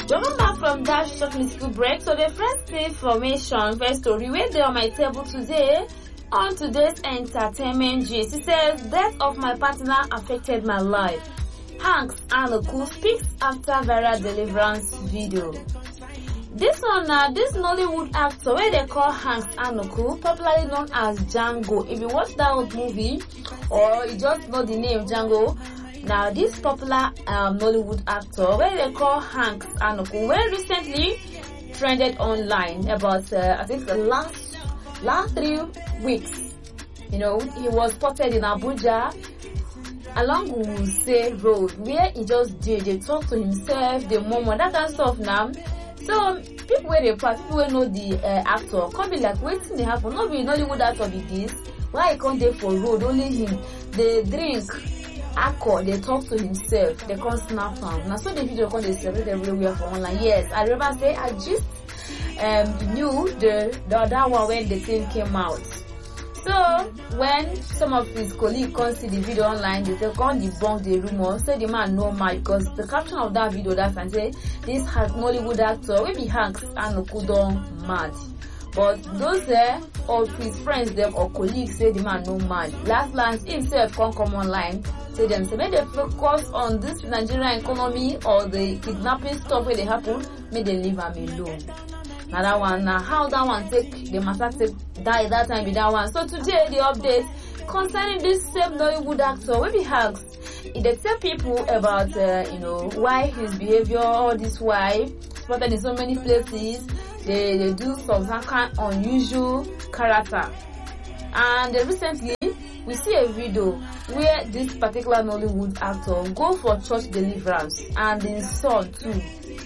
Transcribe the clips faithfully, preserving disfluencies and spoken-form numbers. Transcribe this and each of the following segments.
Welcome back from that short musical break. So the first information, first story, where they on my table today on today's entertainment gist. It says, death of my partner affected my life. Hanks Anuku speaks after viral deliverance video. This one, uh, this Nollywood actor, where they call Hanks Anuku, popularly known as Django. If you watch that old movie, or you just know the name Django, now this popular um, Nollywood actor, where they call Hanks Anuku, where recently trended online about, uh, I think the last, last three weeks. You know, he was spotted in Abuja, along Wuse Road, where he just did, they talk to himself, the mom, that kind of stuff now. So, people where they pass, people where know the uh, actor, can't be like, waiting they happen, not be Nollywood actor be this, why he can't there for road, only him, they drink, alcohol, they talk to himself, they can't snap on. Now, so the video can't they celebrate everywhere for online. Yes, I remember say, I just um, knew the, the other one when the thing came out. So, when some of his colleagues come see the video online, they say, can't debunk the rumor, say the man no mad, because the caption of that video, that time say, this Nollywood actor, will be Hanks Anuku don mad. But those there, or his friends them or colleagues say the man no mad. Last last himself can't come online, say them, say, may they focus on this Nigerian economy or the kidnapping stuff where they happen, may they leave him alone. Now that one, now how that one take, the matter take die that time with that one. So today, the update concerning this same Nollywood actor, maybe Hanks, they tell people about, uh, you know, why his behavior, all this why, spotted in so many places, they, they do some kind of unusual character. And uh, recently, we see a video where this particular Nollywood actor go for church deliverance and his son too.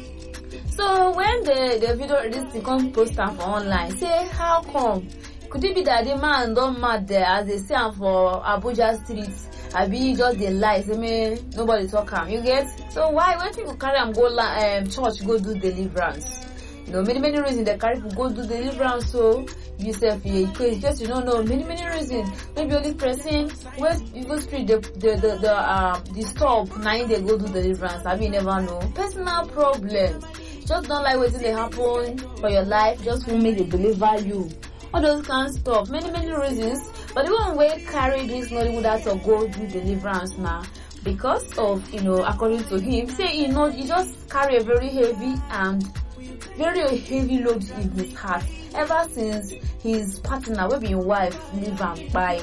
So when the, the video released, the come post am for online, say how come? Could it be that the man don't mad there as they say am for Abuja streets? I be just the lies, I mean nobody talk am, you get? So why when people carry am go um, church go do deliverance? You know, many many reasons they carry people go do deliverance, so you self you crazy, just you don't know many many reasons. Maybe only person where people street the the the, the um the stop nine they go do deliverance. I mean never know. Personal problem. Just don't like waiting they happen for your life, just won't make it deliver you. All those kind of stuff. Many, many reasons. But the one way carry this Nollywood actor go do deliverance now. Because of, you know, according to him, say you know, he just carry a very heavy and very heavy load in his heart. Ever since his partner, will be wife, leave him by.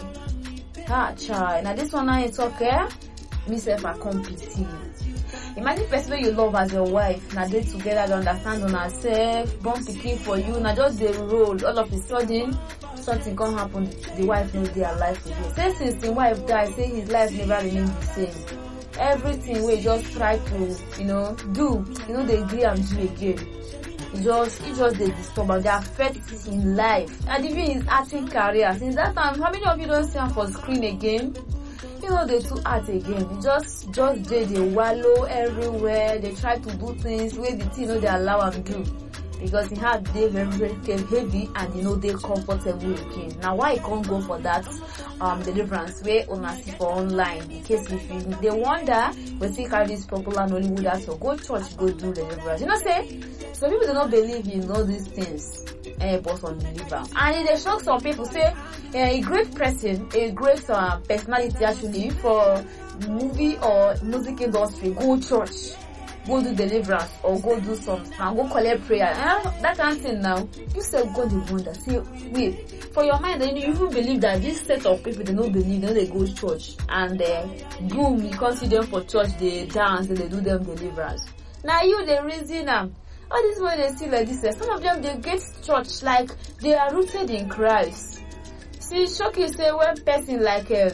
Ah, child. Now this one now is okay. Myself a compete. Imagine person wey you love as your wife, na dey together, dey understand on herself, born pikin for you, na just dey roll. All of a sudden, something can happen. The wife no dey alive again. Say since the wife die, say his life never remain the same. Everything wey just try to, you know, do, you know, they agree and do again. It just, it just dey disturb and they affect his life and even his acting career. Since that time, how many of you don't see him for screen again? You know, they too art again. They just, just they, they wallow everywhere. They try to do things where the thing, you know, they allow them do. Because he had they very, very heavy and you know they comfortable again. Now why he can't go for that um deliverance where on see for online in case if you, they wonder we see carry this popular Nollywood actor go church go do deliverance. You know say some people do not believe in all these things. Eh, but on deliver. And they shock some people say eh, a great person, a great uh, personality actually for movie or music industry go church. Go do deliverance or go do something and go collect prayer. Eh? That kind of thing now. You say God will wonder. Say, wait, for your mind, then you even believe that this set of people, they don't believe, then they go to church. And uh, boom, you can't see them for church, they dance, and they do them deliverance. Now you, the reason, um, all this way they see like this, some of them, they get church like they are rooted in Christ. See, shock you say when person like, uh,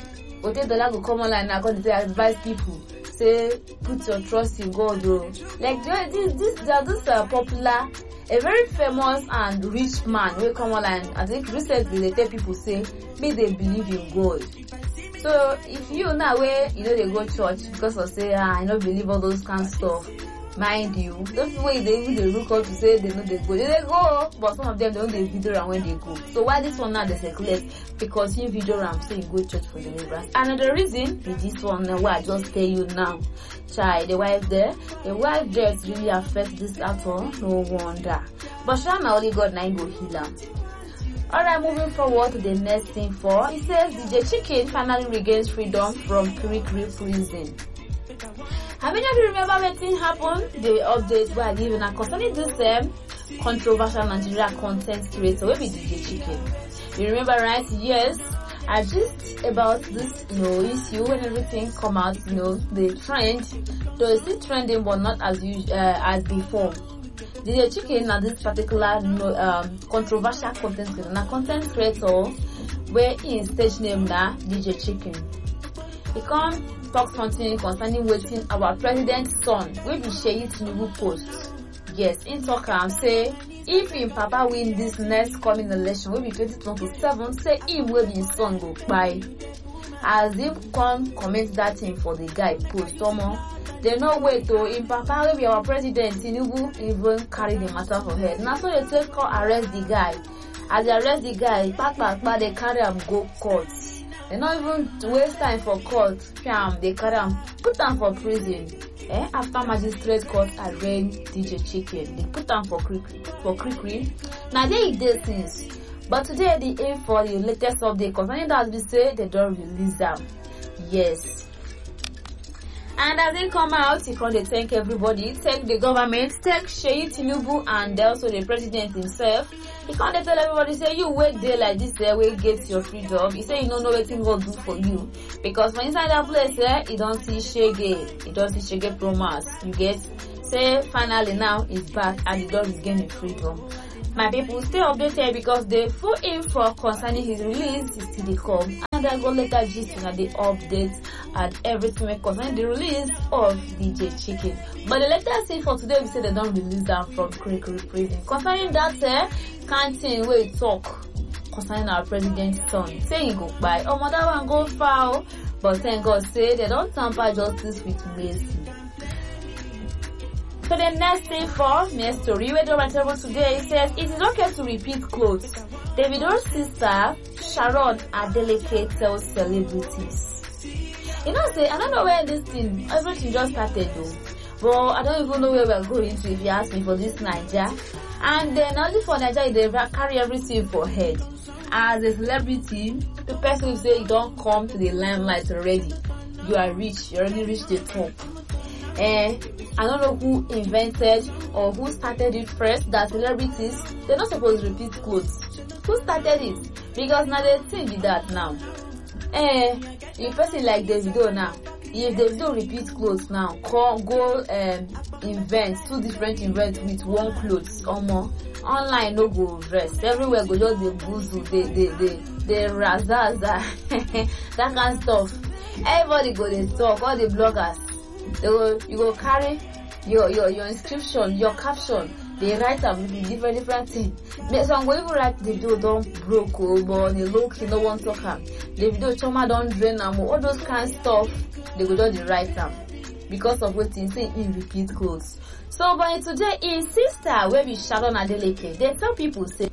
Otedola go come online now, because they advise people. Say put your trust in God, though. Like this, this, there this uh, popular, a very famous and rich man will come online. I think recently they tell people say, may they believe in God. So if you now where you know they go church because of say ah, I don't believe all those kind of stuff, Mind you, those people they even they look up to say they know they go, they, they go, but some of them they don't they video around when they go. So why this one now they circulate? Because you video around say you go church for deliverance. Another reason is this one uh, what I just tell you now. Child, the wife there, the wife there is really affect this at all. No wonder. But sure now only God now go heal her. Alright, moving forward to the next thing for it says D J Chicken finally regains freedom from Kirikiri prison. How many of you remember when things happened? The update where I give in concerning this um, controversial Nigeria content creator, will be D J Chicken. You remember, right? Yes, I just about this, you know, issue when everything come out, you know, the trend, though it's still trending, but not as usual uh, as before. D J Chicken now this particular, you know, um, controversial content creator, now content creator, where in stage name now D J Chicken. He come talk something concerning waiting our president's son will be Seyi Tinubu post. Yes, in talk and say if him papa win this next coming election will be twenty twenty-seven, say him will be his son go buy. As him come comment that thing for the guy post someone. They no wait to him papa will be our president Tinubu even carry the matter for head. Now so they take call arrest the guy. As they arrest the guy, back back back they carry him go court. They not even waste time for court. They carry them, put them for prison. Eh? After magistrate court arraigned D J Chicken, they put them for Kirikiri. For Kirikiri. Now they did things, but today they aim for the latest update concerning that we say they don't release them. Yes. And as they come out, he can they thank everybody, thank the government, thank Seyi Tinubu and also the president himself. He can't tell everybody say you wait there like this there where get your freedom. He say you don't know what thing will do for you. Because when inside that place eh, you don't see Shege, you don't see Shege promise. You get say finally now he's back and he don't regain his freedom. My people stay updated because the full info concerning his release is still to come. And I go later gist at the updates and everything concerning the release of D J Chicken. But the latest thing for today we say they don't release them from Kirikiri prison. Concerning that uh, canteen where we talk concerning our president's son. Saying goodbye. Oh mother one go foul. But thank God say they don't tamper justice with mercy. So the next thing for next story we do my table today it says it is okay to repeat clothes. Davido's sister Sharon Adeleke tells celebrities. You know say I don't know where this thing everything just started though. But I don't even know where we're going to if you ask me for this Niger. And then only for Niger they carry everything for head. As a celebrity, the person will say you don't come to the limelight already. You are rich, you already reached the top. And I don't know who invented or who started it first that celebrities they're not supposed to repeat clothes. Who started it? Because now they think with that now. Eh, a person like Davido now, if Davido repeat clothes now, call, go um invent two different events with one clothes or more. Online no go rest. Everywhere go just the boozle, the the the the razaza, that kind of stuff. Everybody go they talk, all the bloggers. They go, you go carry your your your inscription, your caption. They write them with different different things. Some go even write the video don't broke oh, but the look you no want to come. The video choma don't drain them all those kind of stuff. They go just write them because of what they say in repeat clothes. So but today his sister where be Sharon Adeleke, they tell people say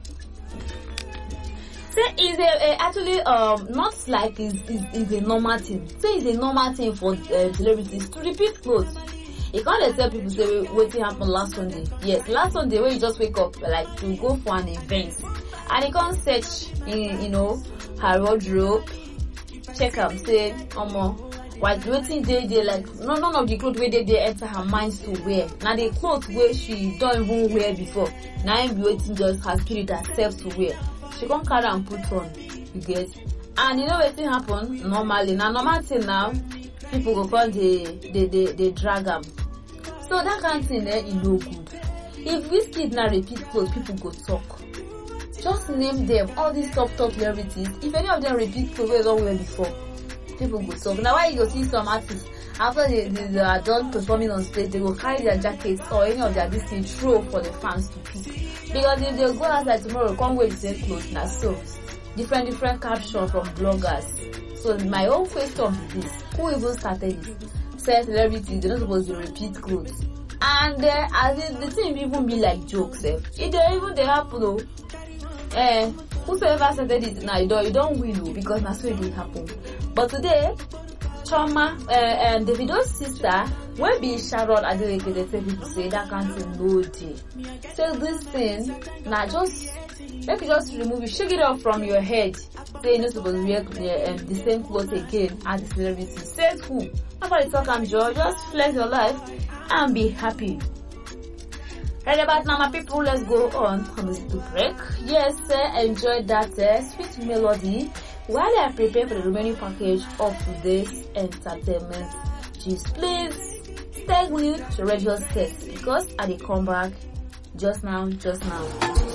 say is a, a actually um not like is is is a normal thing. Say it's a normal thing for uh, celebrities to repeat clothes. You can't tell people say what happened last Sunday. Yes, last Sunday when you just wake up like to go for an event, and you can't search in you know her wardrobe, check up say omo while waiting day day like no none of the clothes where they they enter her mind to wear. Now the clothes where she don't even wear before. Now I'm waiting just her spirit herself to wear. She can't carry and put on. You get, and you know what thing happen normally. Now normal thing now people go call the the the the drag them. So that kind of thing there is no good. If Wizkid now repeat clothes, people go talk. Just name them, all these top top celebrities. If any of them repeat clothes they don't wear before, people go talk. Now why you go see some artists after they, they, they are done performing on stage, they will carry their jackets or any of their this thing throw for the fans to pick. Because if they go outside tomorrow, come wear the same clothes now. So different different caption from bloggers. So my own question is this: who even started it? Say celebrities, they're not supposed to repeat clothes. And uh, as in, the thing even be like jokes. Eh? It don't even they happen though. Eh, whosoever said it now, you don't, you don't win because that's what it happen. But today, Chioma, uh, and Davido's sister, when be Sharon Adeleke, they tell people say that can't say no day. So this thing, now just, let me just remove it, shake it off from your head. Say you're not supposed to wear uh, um, the same clothes again as the celebrity. Says who? Nobody talk I'm sure. Just flex your life and be happy. Right about now, my people, let's go on on this little break. Yes, uh, enjoy that uh, sweet melody while I prepare for the remaining package of today's entertainment gist. Please stay glued to Radio Test because I will come back just now, just now.